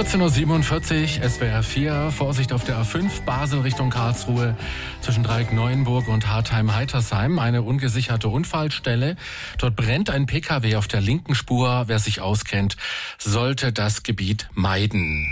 14.47 Uhr, SWR 4, Vorsicht auf der A5, Basel Richtung Karlsruhe, zwischen Dreieck-Neuenburg und Hartheim-Heitersheim, eine ungesicherte Unfallstelle. Dort brennt ein PKW auf der linken Spur. Wer sich auskennt, sollte das Gebiet meiden.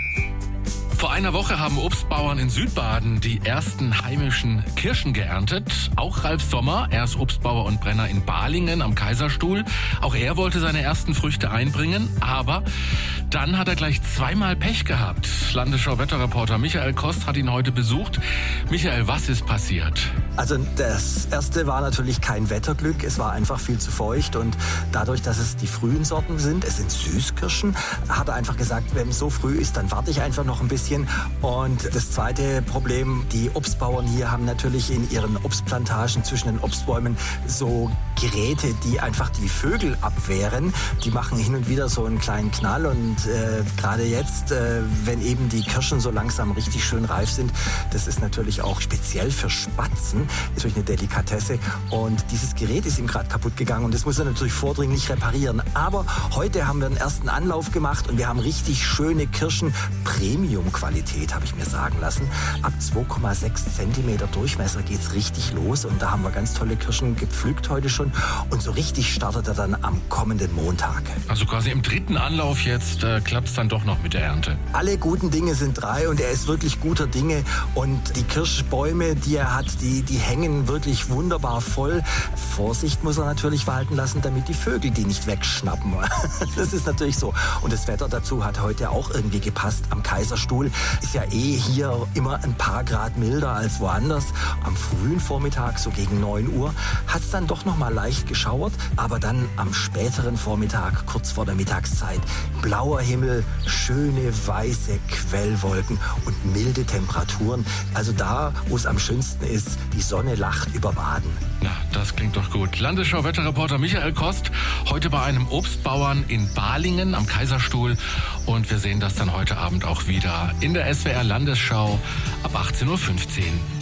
Vor einer Woche haben Obstbauern in Südbaden die ersten heimischen Kirschen geerntet. Auch Ralf Sommer, er ist Obstbauer und Brenner in Balingen am Kaiserstuhl. Auch er wollte seine ersten Früchte einbringen, aber dann hat er gleich zweimal Pech gehabt. Landesschau-Wetterreporter Michael Kost hat ihn heute besucht. Michael, was ist passiert? Also das erste war natürlich kein Wetterglück, es war einfach viel zu feucht und dadurch, dass es die frühen Sorten sind, es sind Süßkirschen, hat er einfach gesagt, wenn es so früh ist, dann warte ich einfach noch ein bisschen. Und das zweite Problem, die Obstbauern hier haben natürlich in ihren Obstplantagen zwischen den Obstbäumen so Geräte, die einfach die Vögel abwehren. Die machen hin und wieder so einen kleinen Knall und gerade jetzt, wenn eben die Kirschen so langsam richtig schön reif sind, das ist natürlich auch speziell für Spatzen, ist natürlich eine Delikatesse und dieses Gerät ist ihm gerade kaputt gegangen und das muss er natürlich vordringlich reparieren. Aber heute haben wir einen ersten Anlauf gemacht und wir haben richtig schöne Kirschen, Premium-Qualität, habe ich mir sagen lassen. Ab 2,6 Zentimeter Durchmesser geht's richtig los und da haben wir ganz tolle Kirschen gepflückt heute schon und so richtig startet er dann am kommenden Montag. Also quasi im dritten Anlauf jetzt klappt es dann doch noch mit der Ernte. Alle guten Dinge sind drei und er ist wirklich guter Dinge und die Kirschbäume, die er hat, die hängen wirklich wunderbar voll. Vorsicht muss er natürlich walten lassen, damit die Vögel die nicht wegschnappen. Das ist natürlich so. Und das Wetter dazu hat heute auch irgendwie gepasst. Am Kaiserstuhl ist ja hier immer ein paar Grad milder als woanders. Am frühen Vormittag, so gegen 9 Uhr, hat es dann doch noch mal leicht geschauert. Aber dann am späteren Vormittag, kurz vor der Mittagszeit, blauer Himmel, schöne weiße Quellwolken und milde Temperaturen. Also da, wo es am schönsten ist, die Sonne lacht über Baden. Na, das klingt doch gut. Landesschau-Wetterreporter Michael Kost, heute bei einem Obstbauern in Balingen am Kaiserstuhl. Und wir sehen das dann heute Abend auch wieder in der SWR Landesschau ab 18.15 Uhr.